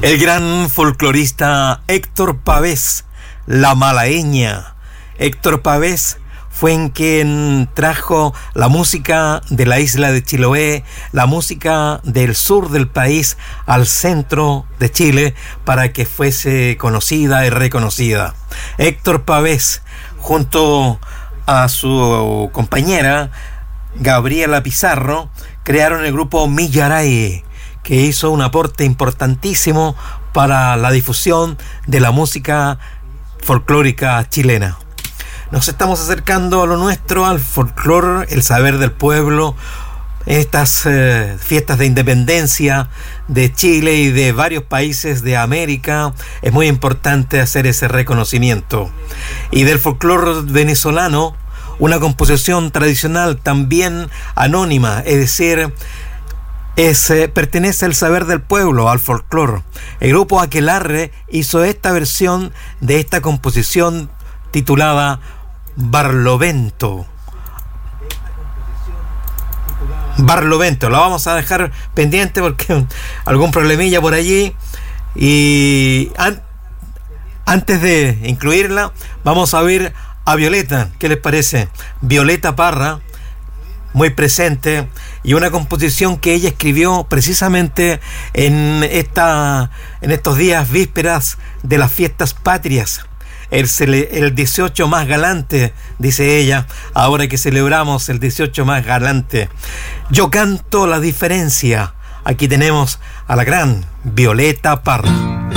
El gran folclorista Héctor Pavés, la malagueña. Héctor Pavés fue en quien trajo la música de la isla de Chiloé, la música del sur del país al centro de Chile para que fuese conocida y reconocida. Héctor Pavés, junto a su compañera Gabriela Pizarro, crearon el grupo Millaray, que hizo un aporte importantísimo para la difusión de la música folclórica chilena. Nos estamos acercando a lo nuestro, al folclore, el saber del pueblo, estas fiestas de independencia de Chile y de varios países de América. Es muy importante hacer ese reconocimiento. Y del folclore venezolano, una composición tradicional también anónima, es decir, pertenece al saber del pueblo, al folclore. El grupo Aquelarre hizo esta versión de esta composición titulada Barlovento. Barlovento, la vamos a dejar pendiente porque algún problemilla por allí. Y antes de incluirla, vamos a ver a Violeta. ¿Qué les parece? Violeta Parra, muy presente, y una composición que ella escribió precisamente en estos días vísperas de las fiestas patrias. El 18 más galante, dice ella, ahora que celebramos el 18 más galante. Yo canto la diferencia. Aquí tenemos a la gran Violeta Parra.